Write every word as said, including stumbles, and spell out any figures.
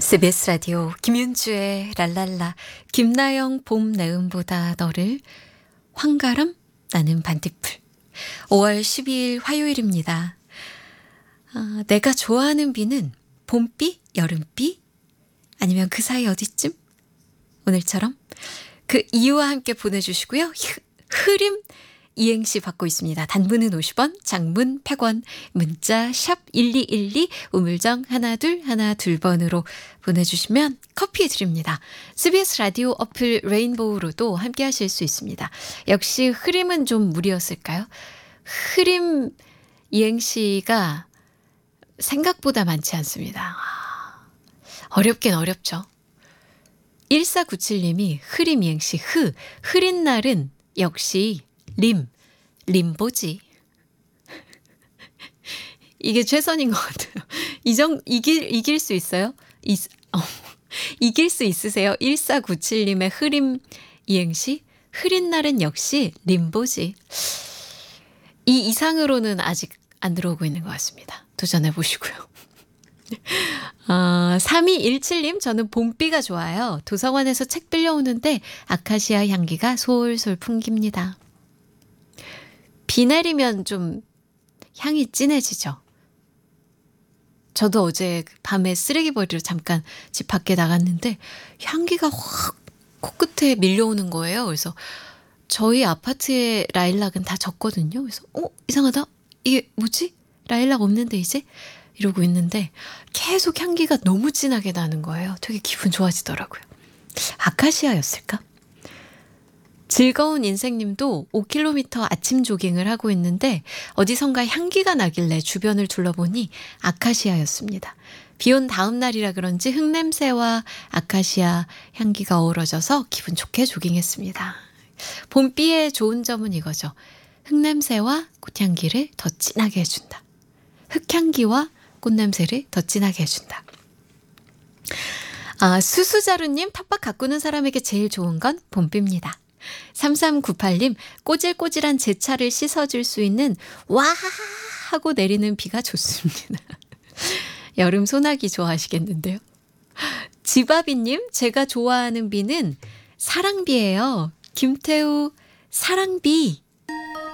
씨비에스 라디오 김윤주의 랄랄라 김나영 봄 내음보다 너를 황가람 나는 반딧불 오월 십이일 화요일입니다. 아, 내가 좋아하는 비는 봄비, 여름비 아니면 그 사이 어디쯤? 오늘처럼 그 이유와 함께 보내주시고요. 흐림 이행시 받고 있습니다. 단문은 오십 원, 장문 백 원, 문자 샵 일이일이, 우물정 하나 둘 하나 둘 번으로 보내주시면 커피 드립니다. 씨비에스 라디오 어플 레인보우로도 함께 하실 수 있습니다. 역시 흐림은 좀 무리였을까요? 흐림 이행시가 생각보다 많지 않습니다. 어렵긴 어렵죠. 일사구칠님이 흐림 이행시 흐, 흐린 날은 역시 림, 림보지. 이게 최선인 것 같아요. 이정, 이길, 이길 수 있어요? 이, 어, 이길 수 있으세요? 일사구칠님의 흐림 이행시? 흐린 날은 역시 림보지. 이 이상으로는 아직 안 들어오고 있는 것 같습니다. 도전해 보시고요. 어, 삼이일칠님 저는 봄비가 좋아요. 도서관에서 책 빌려오는데 아카시아 향기가 솔솔 풍깁니다. 비 내리면 좀 향이 진해지죠. 저도 어제 밤에 쓰레기 버리러 잠깐 집 밖에 나갔는데 향기가 확 코끝에 밀려오는 거예요. 그래서 저희 아파트의 라일락은 다 졌거든요. 그래서 어? 이상하다? 이게 뭐지? 라일락 없는데 이제? 이러고 있는데 계속 향기가 너무 진하게 나는 거예요. 되게 기분 좋아지더라고요. 아카시아였을까? 즐거운 인생님도 오 킬로미터 아침 조깅을 하고 있는데 어디선가 향기가 나길래 주변을 둘러보니 아카시아였습니다. 비온 다음 날이라 그런지 흙냄새와 아카시아 향기가 어우러져서 기분 좋게 조깅했습니다. 봄비의 좋은 점은 이거죠. 흙냄새와 꽃향기를 더 진하게 해준다. 흙향기와 꽃냄새를 더 진하게 해준다. 아, 수수자루님, 텃밭 가꾸는 사람에게 제일 좋은 건 봄비입니다. 삼삼구팔님 꼬질꼬질한 제 차를 씻어줄 수 있는 와 하고 내리는 비가 좋습니다. 여름 소나기 좋아하시겠는데요. 지바비님 제가 좋아하는 비는 사랑비예요. 김태우 사랑비.